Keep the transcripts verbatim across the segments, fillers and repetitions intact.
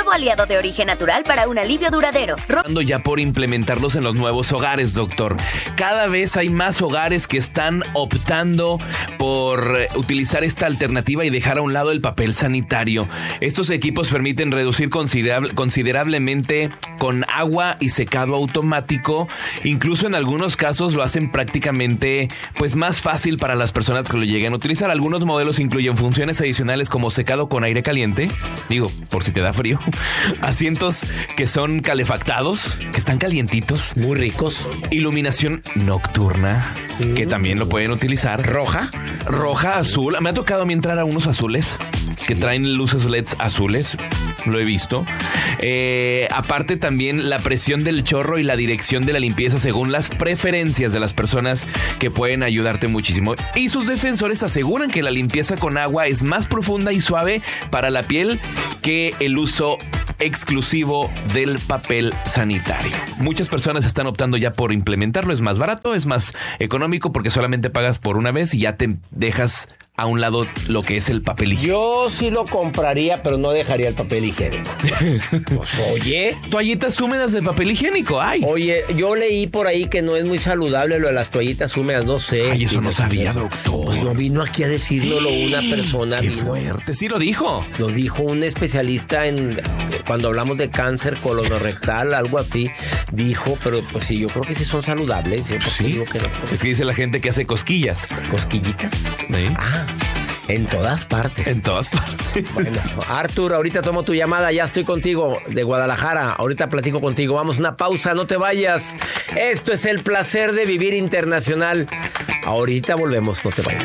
nuevo aliado de origen natural para un alivio duradero. Ro- ya por implementarlos en los nuevos hogares, doctor. Cada vez hay más hogares que están optando por utilizar esta alternativa y dejar a un lado el papel sanitario. Estos equipos permiten reducir considerable, considerablemente con agua y secado automático. Incluso en algunos casos lo hacen prácticamente pues más fácil para las personas que lo lleguen a utilizar. Algunos modelos incluyen funciones adicionales como secado con aire caliente, digo, por si te da frío, asientos que son calefactados, que están calientitos, muy ricos, iluminación nocturna, mm. que también lo pueden utilizar, roja, roja, azul. Me ha tocado a mí entrar a unos azules que traen luces L E Ds azules, lo he visto. Eh, aparte también la presión del chorro y la dirección de la limpieza según las preferencias de las personas, que pueden ayudarte muchísimo. Y sus defensores aseguran que la limpieza con agua es más profunda y suave para la piel que el uso exclusivo del papel sanitario. Muchas personas están optando ya por implementarlo. Es más barato, es más económico porque solamente pagas por una vez y ya te dejas a un lado lo que es el papel higiénico. Yo sí lo compraría, pero no dejaría el papel higiénico. Pues oye. Toallitas húmedas de papel higiénico, ay. Oye, yo leí por ahí que no es muy saludable lo de las toallitas húmedas, no sé. Ay, eso si no sabía, doctor. Pues no vino aquí a decírnoslo una persona. Qué vino. fuerte, sí lo dijo. Lo dijo un especialista en cuando hablamos de cáncer colonorrectal, algo así. Dijo, pero pues sí, yo creo que sí son saludables. ¿eh? Sí. Digo que no. Es que dice la gente que hace cosquillas. ¿Cosquillitas? ¿Sí? Ah. En todas partes. En todas partes. Bueno, Arthur, ahorita tomo tu llamada, ya estoy contigo de Guadalajara. Ahorita platico contigo. Vamos a una pausa, no te vayas. Esto es El Placer de Vivir Internacional. Ahorita volvemos, no te vayas.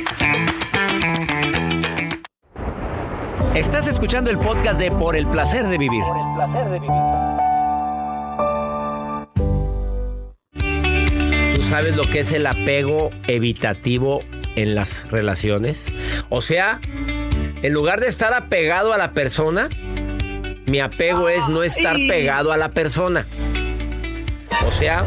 Estás escuchando el podcast de Por el Placer de Vivir. Por el Placer de Vivir. ¿Tú sabes lo que es el apego evitativo en las relaciones? O sea, en lugar de estar apegado a la persona, mi apego es no estar pegado a la persona. O sea,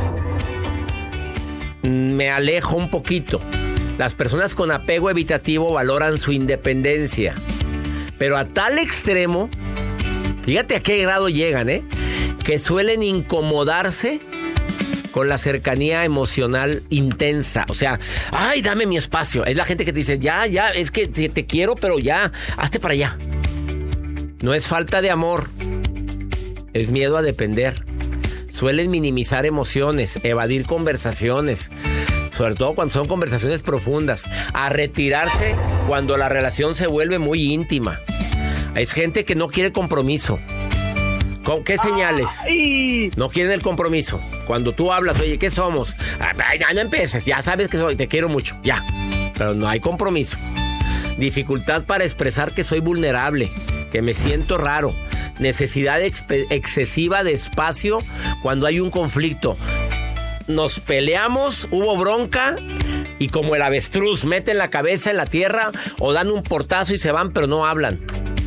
me alejo un poquito. Las personas con apego evitativo valoran su independencia, pero a tal extremo, fíjate a qué grado llegan, ¿eh? Que suelen incomodarse con la cercanía emocional intensa. O sea, ay, dame mi espacio. Es la gente que te dice, ya, ya, es que te, te quiero, pero ya, hazte para allá. No es falta de amor, es miedo a depender. Suelen minimizar emociones, evadir conversaciones, sobre todo cuando son conversaciones profundas, a retirarse cuando la relación se vuelve muy íntima. Es gente que no quiere compromiso. ¿Con qué señales? Ay. No quieren el compromiso. Cuando tú hablas, oye, ¿qué somos? Ay, no, no empieces, ya sabes que soy, te quiero mucho, ya. Pero no hay compromiso. Dificultad para expresar que soy vulnerable, que me siento raro. Necesidad ex- excesiva de espacio cuando hay un conflicto. Nos peleamos, hubo bronca y como el avestruz meten la cabeza en la tierra o dan un portazo y se van, pero no hablan.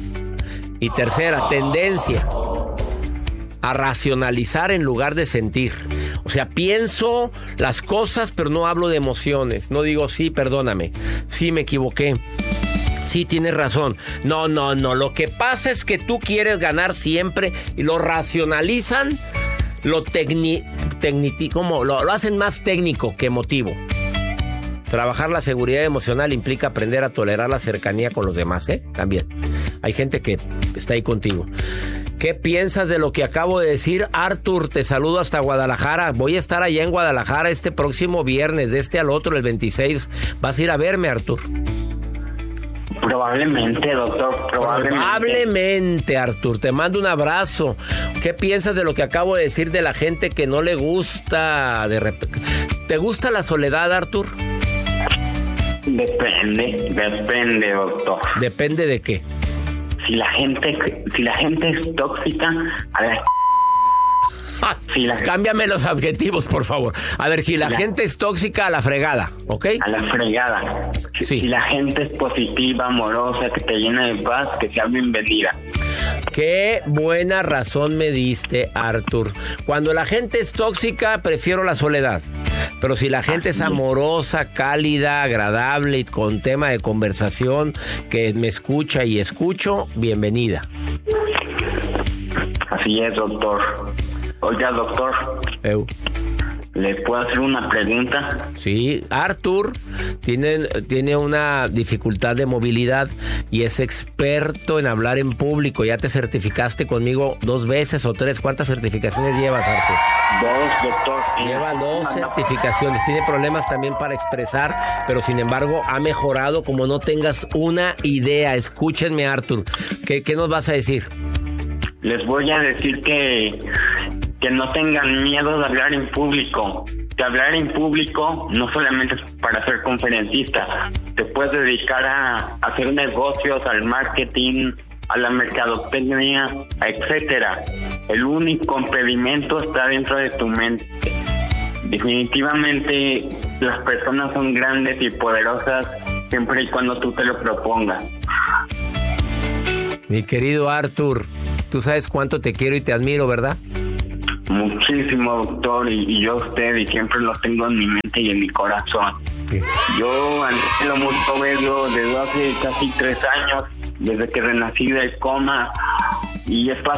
Y tercera, tendencia a racionalizar en lugar de sentir. O sea, pienso las cosas, pero no hablo de emociones. No digo, sí, perdóname. Sí, me equivoqué. Sí, tienes razón. No, no, no. Lo que pasa es que tú quieres ganar siempre y lo racionalizan, lo tecni, tecni, como lo, lo hacen más técnico que emotivo. Trabajar la seguridad emocional implica aprender a tolerar la cercanía con los demás, ¿eh? También. Hay gente que está ahí contigo. ¿Qué piensas de lo que acabo de decir? Arthur, te saludo hasta Guadalajara. Voy a estar allá en Guadalajara este próximo viernes, de este al otro, el veintiséis. ¿Vas a ir a verme, Arthur? Probablemente, doctor, probablemente. Probablemente, Arthur. Te mando un abrazo. ¿Qué piensas de lo que acabo de decir de la gente que no le gusta de repente? ¿Te gusta la soledad, Arthur? Depende, depende, doctor. ¿Depende de qué? Si la gente, si la gente es tóxica, a ver. Si la... Cámbiame los adjetivos, por favor. A ver, si la, la gente es tóxica, a la fregada, ¿ok? A la fregada. Si, sí. si la gente es positiva, amorosa, que te llena de paz, que sea bienvenida. Qué buena razón me diste, Arthur. Cuando la gente es tóxica, prefiero la soledad. Pero si la gente es amorosa, cálida, agradable y con tema de conversación, que me escucha y escucho, bienvenida. Así es, doctor. Oiga, doctor, Eu. ¿le puedo hacer una pregunta? Sí, Arthur tiene, tiene una dificultad de movilidad y es experto en hablar en público. Ya te certificaste conmigo dos veces o tres. ¿Cuántas certificaciones llevas, Arthur? Dos, doctor. Lleva dos certificaciones. Tiene problemas también para expresar, pero sin embargo ha mejorado como no tengas una idea. Escúchenme, Arthur. ¿Qué, qué nos vas a decir? Les voy a decir que, que no tengan miedo de hablar en público. Que hablar en público no solamente es para ser conferencista. Te puedes dedicar a, a hacer negocios, al marketing, a la mercadotecnia, etcétera. El único impedimento está dentro de tu mente. Definitivamente las personas son grandes y poderosas siempre y cuando tú te lo propongas. Mi querido Arthur, tú sabes cuánto te quiero y te admiro, ¿verdad? Muchísimo, doctor, y, y yo a usted, y siempre lo tengo en mi mente y en mi corazón. Sí. Yo anhelo mucho verlo desde hace casi tres años, desde que renací del coma, y es